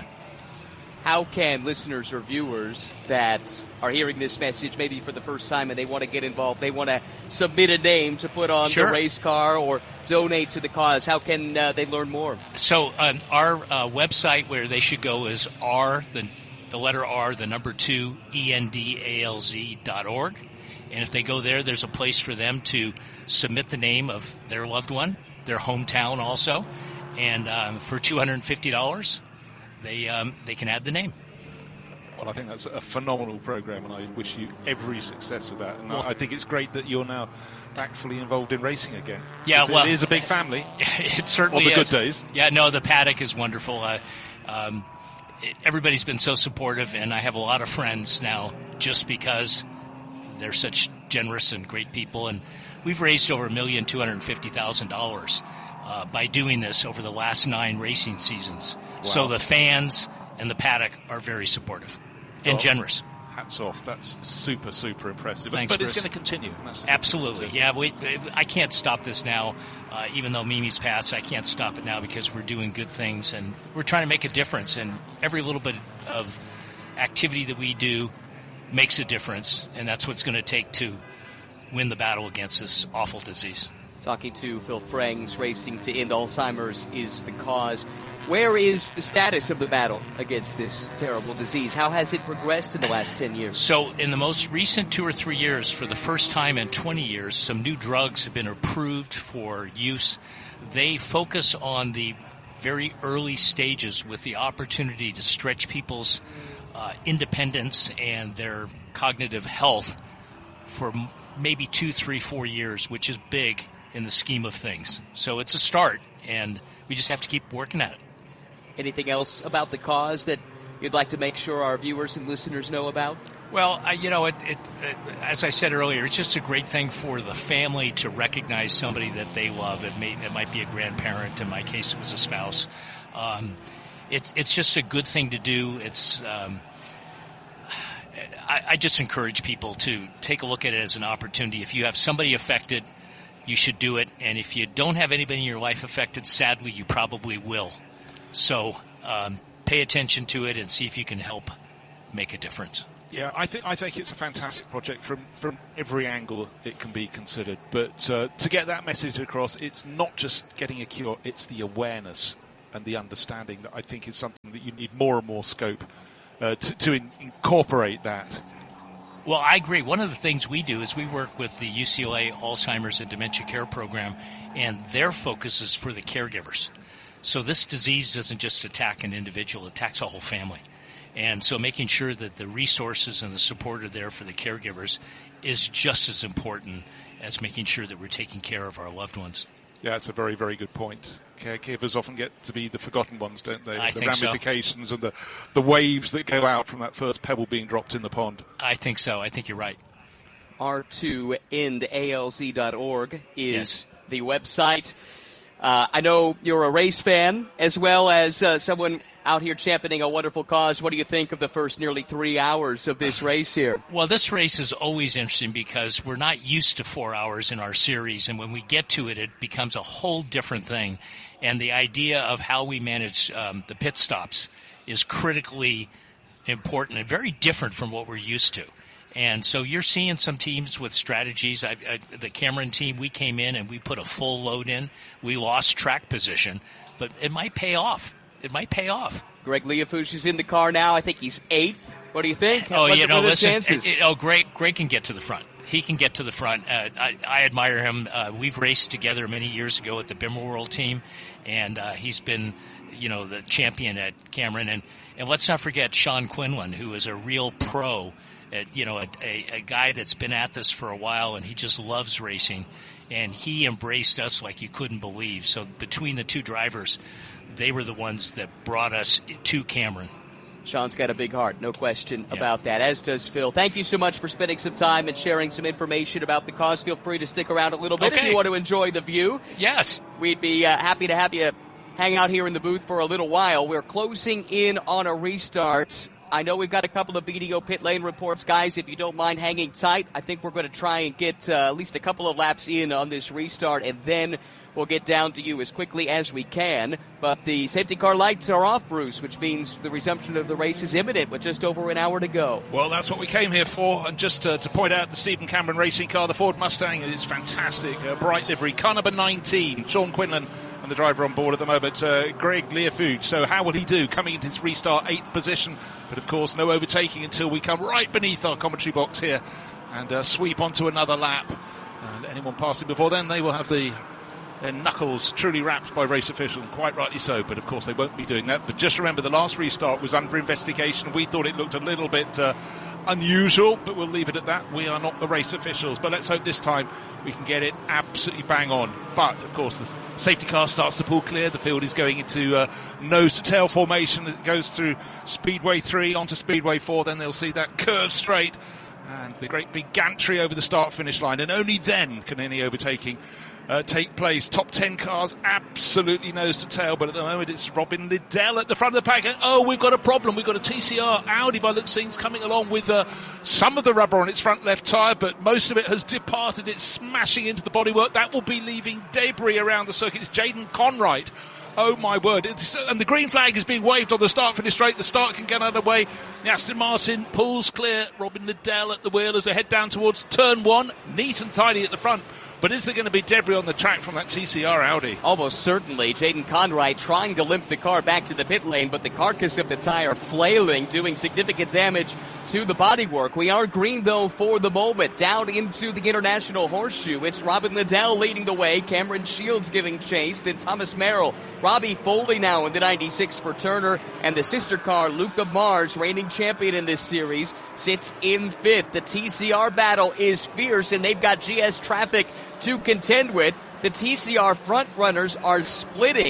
How can listeners or viewers that are hearing this message maybe for the first time and they want to get involved, they want to submit a name to put on sure. the race car or donate to the cause, how can uh, they learn more? So um, our uh, website where they should go is R, the, the letter R, the number two, E N D A L Z dot org. And if they go there, there's a place for them to submit the name of their loved one, their hometown also. And um, for two hundred fifty dollars, they um, they can add the name. Well, I think that's a phenomenal program, and I wish you every success with that. And well, I think it's great that you're now back fully involved in racing again. Yeah, well, it is a big family. It certainly is. On the is. good days. Yeah, no, the paddock is wonderful. Uh, um, it, everybody's been so supportive, and I have a lot of friends now just because they're such generous and great people. And we've raised over a million two hundred fifty thousand dollars uh, by doing this over the last nine racing seasons. Wow. So the fans and the paddock are very supportive. And well, generous. Hats off. That's super, super impressive. Thanks, but Chris. It's going to continue. That's Absolutely. Yeah, we, I can't stop this now. Uh, even though Mimi's passed, I can't stop it now because we're doing good things and we're trying to make a difference. And every little bit of activity that we do makes a difference. And that's what it's going to take to win the battle against this awful disease. Talking to Phil Frangs, Racing to End Alzheimer's is the cause. Where is the status of the battle against this terrible disease? How has it progressed in the last ten years? So in the most recent two or three years, for the first time in twenty years, some new drugs have been approved for use. They focus on the very early stages with the opportunity to stretch people's uh, independence and their cognitive health for maybe two, three, four years, which is big in the scheme of things. So it's a start, and we just have to keep working at it. Anything else about the cause that you'd like to make sure our viewers and listeners know about? Well, uh, you know, it, it, it, as I said earlier, it's just a great thing for the family to recognize somebody that they love. It, may, it might be a grandparent. In my case, it was a spouse. Um, it's it's just a good thing to do. It's um, I, I just encourage people to take a look at it as an opportunity. If you have somebody affected, you should do it. And if you don't have anybody in your life affected, sadly, you probably will. So um, pay attention to it and see if you can help make a difference. Yeah, I think I think it's a fantastic project from, from every angle it can be considered. But uh, to get that message across, it's not just getting a cure, it's the awareness and the understanding that I think is something that you need more and more scope uh, to, to in- incorporate that. Well, I agree. One of the things we do is we work with the U C L A Alzheimer's and Dementia Care Program, and their focus is for the caregivers. So this disease doesn't just attack an individual, it attacks a whole family. And so making sure that the resources and the support are there for the caregivers is just as important as making sure that we're taking care of our loved ones. Yeah, that's a very, very good point. Caregivers often get to be the forgotten ones, don't they? I the think ramifications so. and the, the waves that go out from that first pebble being dropped in the pond. I think so. I think you're right. R two end A L Z dot org is Yes. the website. Uh, I know you're a race fan as well as uh, someone out here championing a wonderful cause. What do you think of the first nearly three hours of this race here? Well, this race is always interesting because we're not used to four hours in our series, and when we get to it, it becomes a whole different thing. And the idea of how we manage um, the pit stops is critically important and very different from what we're used to. And so you're seeing some teams with strategies. I, I, the Cameron team, we came in and we put a full load in. We lost track position, but it might pay off. It might pay off. Greg Leofouche is in the car now. I think he's eighth. What do you think? Oh, What you are know, the listen. chances? It, it, oh, Greg, Greg can get to the front. He can get to the front. Uh, I, I admire him. Uh, we've raced together many years ago at the Bimmer World team, and uh, he's been, you know, the champion at Cameron. And, and let's not forget Sean Quinlan, who is a real pro, at, you know, a, a, a guy that's been at this for a while, and he just loves racing. And he embraced us like you couldn't believe. So between the two drivers, they were the ones that brought us to Cameron. Sean's got a big heart, no question Yeah. about that, as does Phil. Thank you so much for spending some time and sharing some information about the cause. Feel free to stick around a little bit if Okay. you want to enjoy the view. Yes. We'd be uh, happy to have you hang out here in the booth for a little while. We're closing in on a restart. I know we've got a couple of B D O pit lane reports. Guys, if you don't mind hanging tight, I think we're going to try and get uh, at least a couple of laps in on this restart, and then we'll get down to you as quickly as we can. But the safety car lights are off, Bruce, which means the resumption of the race is imminent with just over an hour to go. Well, that's what we came here for. And just uh, to point out the Stephen Cameron racing car, the Ford Mustang, is fantastic. Uh, bright livery. Car number nineteen, Sean Quinlan, and the driver on board at the moment, uh, Greg Leofouche. So how will he do coming into his restart, eighth position? But, of course, no overtaking until we come right beneath our commentary box here and uh, sweep onto another lap. And anyone passing before then, they will have the their knuckles truly wrapped by race officials, and quite rightly so, but of course they won't be doing that. But just remember, the last restart was under investigation. We thought it looked a little bit uh, unusual, but we'll leave it at that. We are not the race officials, but let's hope this time we can get it absolutely bang on. But of course the safety car starts to pull clear. The field is going into uh, nose to tail formation. It goes through Speedway three onto Speedway four, then they'll see that curve straight and the great big gantry over the start finish line, and only then can any overtaking Uh, take place. Top ten cars absolutely nose to tail, but at the moment it's Robin Liddell at the front of the pack. And, oh, we've got a problem. We've got a T C R Audi by looks things coming along with uh, some of the rubber on its front left tyre, but most of it has departed. It's smashing into the bodywork. That will be leaving debris around the circuit. It's Jaden Conwright. Oh, my word. It's, and the green flag is being waved on the start-finish straight. The start can get out of the way. The Aston Martin pulls clear. Robin Liddell at the wheel as they head down towards turn one. Neat and tidy at the front. But is there going to be debris on the track from that T C R Audi? Almost certainly. Jaden Conwright trying to limp the car back to the pit lane, but the carcass of the tire flailing, doing significant damage to the bodywork. We are green, though, for the moment. Down into the International Horseshoe. It's Robin Liddell leading the way. Cameron Shields giving chase. Then Thomas Merrill. Robbie Foley now in the ninety-six for Turner. And the sister car, Luca Mars, reigning champion in this series, sits in fifth. The T C R battle is fierce, and they've got G S Traffic to contend with. The T C R front runners are splitting.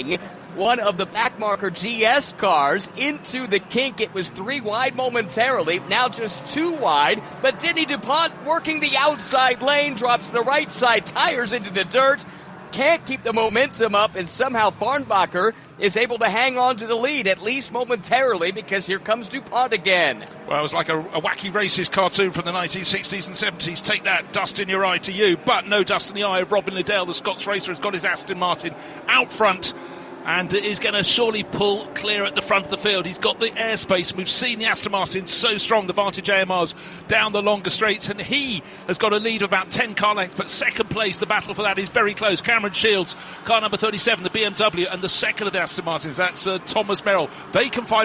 one of the backmarker G S cars into the kink. It was three wide momentarily, now just two wide, but Denny DuPont working the outside lane, drops the right side tires into the dirt, can't keep the momentum up, and somehow Farnbacher is able to hang on to the lead, at least momentarily, because here comes DuPont again. Well, it was like a, a wacky racist cartoon from the nineteen sixties and seventies. Take that, dust in your eye to you, but no dust in the eye of Robin Liddell. The Scots racer has got his Aston Martin out front and is going to surely pull clear at the front of the field. He's got the airspace. We've seen the Aston Martin so strong, the Vantage A M Rs down the longer straights, and he has got a lead of about ten car lengths, but second place, the battle for that is very close. Cameron Shields, car number thirty-seven, the B M W, and the second of the Aston Martins, that's uh, Thomas Merrill. They can find